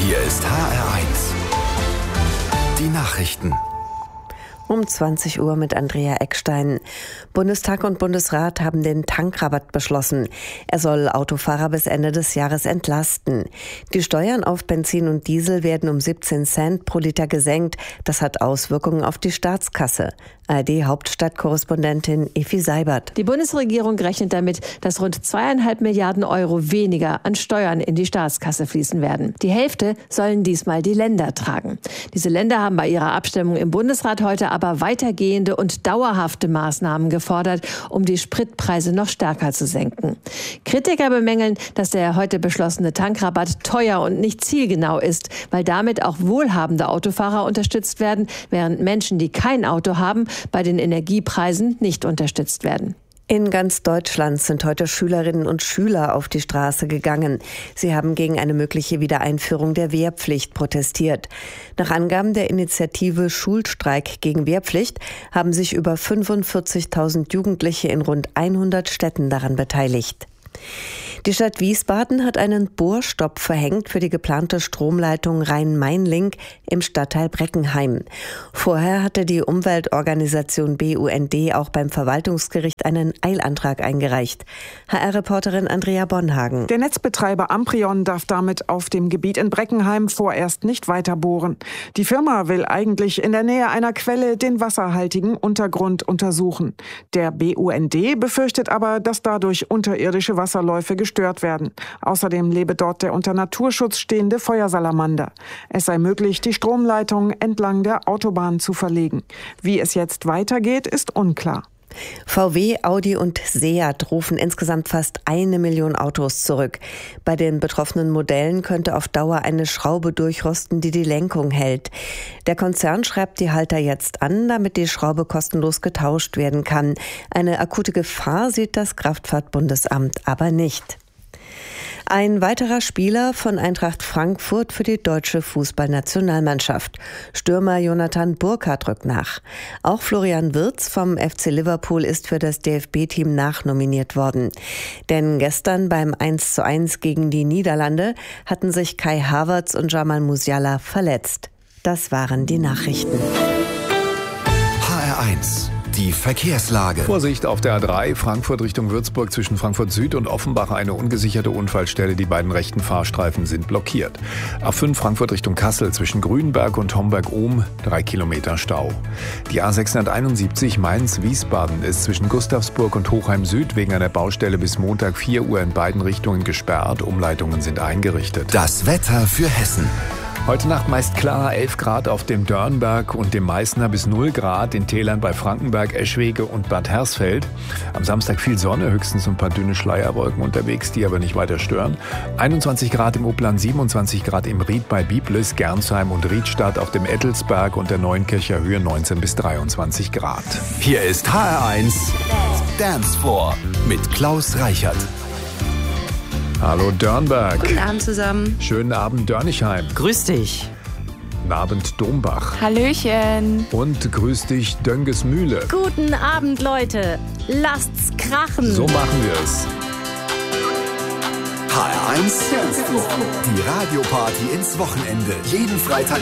Hier ist HR1. Die Nachrichten. Um 20 Uhr mit Andrea Eckstein. Bundestag und Bundesrat haben den Tankrabatt beschlossen. Er soll Autofahrer bis Ende des Jahres entlasten. Die Steuern auf Benzin und Diesel werden um 17 Cent pro Liter gesenkt. Das hat Auswirkungen auf die Staatskasse. ARD-Hauptstadtkorrespondentin Effi Seibert. Die Bundesregierung rechnet damit, dass rund 2,5 Milliarden Euro weniger an Steuern in die Staatskasse fließen werden. Die Hälfte sollen diesmal die Länder tragen. Diese Länder haben bei ihrer Abstimmung im Bundesrat heute aber weitergehende und dauerhafte Maßnahmen gefordert, um die Spritpreise noch stärker zu senken. Kritiker bemängeln, dass der heute beschlossene Tankrabatt teuer und nicht zielgenau ist, weil damit auch wohlhabende Autofahrer unterstützt werden, während Menschen, die kein Auto haben, bei den Energiepreisen nicht unterstützt werden. In ganz Deutschland sind heute Schülerinnen und Schüler auf die Straße gegangen. Sie haben gegen eine mögliche Wiedereinführung der Wehrpflicht protestiert. Nach Angaben der Initiative Schulstreik gegen Wehrpflicht haben sich über 45.000 Jugendliche in rund 100 Städten daran beteiligt. Die Stadt Wiesbaden hat einen Bohrstopp verhängt für die geplante Stromleitung Rhein-Main-Link im Stadtteil Breckenheim. Vorher hatte die Umweltorganisation BUND auch beim Verwaltungsgericht einen Eilantrag eingereicht. HR-Reporterin Andrea Bonhagen. Der Netzbetreiber Amprion darf damit auf dem Gebiet in Breckenheim vorerst nicht weiter bohren. Die Firma will eigentlich in der Nähe einer Quelle den wasserhaltigen Untergrund untersuchen. Der BUND befürchtet aber, dass dadurch unterirdische Wasserläufe gestört werden. Außerdem lebe dort der unter Naturschutz stehende Feuersalamander. Es sei möglich, die Stromleitung entlang der Autobahn zu verlegen. Wie es jetzt weitergeht, ist unklar. VW, Audi und Seat rufen insgesamt fast 1 Million Autos zurück. Bei den betroffenen Modellen könnte auf Dauer eine Schraube durchrosten, die die Lenkung hält. Der Konzern schreibt die Halter jetzt an, damit die Schraube kostenlos getauscht werden kann. Eine akute Gefahr sieht das Kraftfahrtbundesamt aber nicht. Ein weiterer Spieler von Eintracht Frankfurt für die deutsche Fußballnationalmannschaft. Stürmer Jonathan Burkhardt rückt nach. Auch Florian Wirtz vom FC Liverpool ist für das DFB-Team nachnominiert worden. Denn gestern beim 1:1 gegen die Niederlande hatten sich Kai Havertz und Jamal Musiala verletzt. Das waren die Nachrichten. HR1. Die Verkehrslage. Vorsicht auf der A3, Frankfurt Richtung Würzburg zwischen Frankfurt Süd und Offenbach eine ungesicherte Unfallstelle. Die beiden rechten Fahrstreifen sind blockiert. A5 Frankfurt Richtung Kassel zwischen Grünberg und Homberg-Ohm 3 Kilometer Stau. Die A671 Mainz-Wiesbaden ist zwischen Gustavsburg und Hochheim Süd wegen einer Baustelle bis Montag 4 Uhr in beiden Richtungen gesperrt. Umleitungen sind eingerichtet. Das Wetter für Hessen. Heute Nacht meist klar, 11 Grad auf dem Dörnberg und dem Meißner bis 0 Grad in Tälern bei Frankenberg, Eschwege und Bad Hersfeld. Am Samstag viel Sonne, höchstens ein paar dünne Schleierwolken unterwegs, die aber nicht weiter stören. 21 Grad im Upland, 27 Grad im Ried bei Biblis, Gernsheim und Riedstadt, auf dem Ettelsberg und der Neunkircher Höhe 19 bis 23 Grad. Hier ist HR1 Dance Floor mit Klaus Reichert. Hallo Dörnberg. Guten Abend zusammen. Schönen Abend Dörnichheim. Grüß dich. Guten Abend Dombach. Hallöchen. Und grüß dich Döngesmühle. Guten Abend, Leute. Lasst's krachen. So machen wir es. HR1 Dance Floor. Die Radioparty ins Wochenende. Jeden Freitag